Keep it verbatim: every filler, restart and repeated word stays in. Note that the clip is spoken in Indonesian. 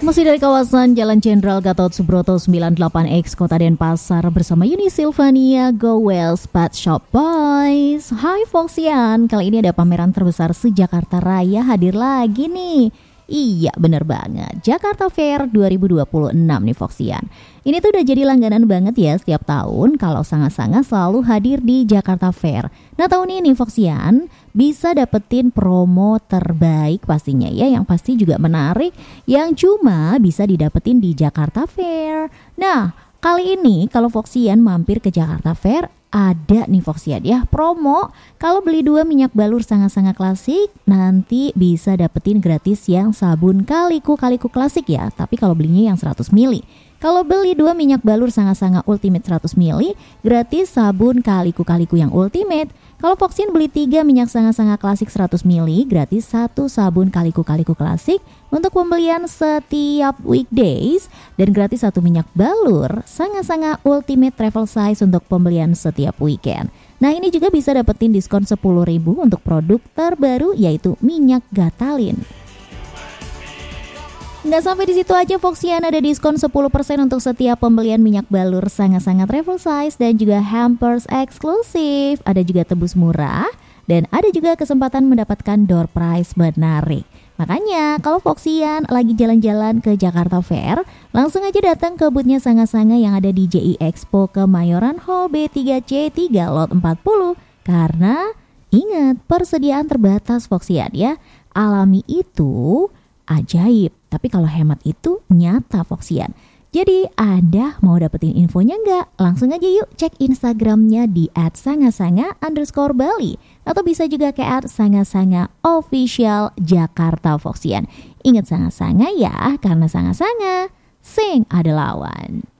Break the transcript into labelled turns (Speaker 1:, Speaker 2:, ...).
Speaker 1: Masih dari kawasan Jalan Jenderal Gatot Subroto sembilan puluh delapan X Kota Denpasar bersama Uni Silvania Go Wales Pet Shop Boys. Hai Foxian, kali ini ada pameran terbesar se-Jakarta Raya hadir lagi nih. Iya bener banget, Jakarta Fair dua ribu dua puluh enam nih Foxian. Ini tuh udah jadi langganan banget ya setiap tahun kalau Sanga-Sanga selalu hadir di Jakarta Fair. Nah tahun ini Foxian bisa dapetin promo terbaik pastinya ya, yang pasti juga menarik, yang cuma bisa didapetin di Jakarta Fair. Nah kali ini kalau Foxian mampir ke Jakarta Fair, ada nih Foxian ya promo. Kalau beli dua minyak balur Sanga-Sanga klasik, nanti bisa dapetin gratis yang sabun Kaliku-Kaliku klasik ya. Tapi kalau belinya yang seratus mililiter. Kalau beli dua minyak balur Sanga-Sanga Ultimate seratus mililiter, gratis sabun Kaliku-Kaliku yang Ultimate. Kalau Foxian beli tiga minyak Sanga-Sanga klasik seratus mililiter, gratis satu sabun Kaliku-Kaliku klasik untuk pembelian setiap weekdays, dan gratis satu minyak balur Sanga-Sanga Ultimate Travel Size untuk pembelian setiap weekend. Nah ini juga bisa dapetin diskon sepuluh ribu untuk produk terbaru yaitu minyak Gatalin. Nggak sampai di situ aja Foxian, ada diskon sepuluh persen untuk setiap pembelian minyak balur Sanga-Sanga Travel Size dan juga hampers eksklusif. Ada juga tebus murah dan ada juga kesempatan mendapatkan door prize menarik. Makanya kalau Foxian lagi jalan-jalan ke Jakarta Fair, langsung aja datang ke boothnya Sanga-Sanga yang ada di J I Expo Kemayoran Hall B tiga C tiga lot empat puluh. Karena ingat, persediaan terbatas Foxian ya. Alami itu ajaib, tapi kalau hemat itu nyata Foxian. Jadi Anda mau dapetin infonya nggak? Langsung aja yuk cek Instagramnya di at sangasanga underscore Bali. Atau bisa juga ke at sangasanga official Jakarta Foxian. Ingat Sanga-Sanga ya, karena Sanga-Sanga sing ada lawan.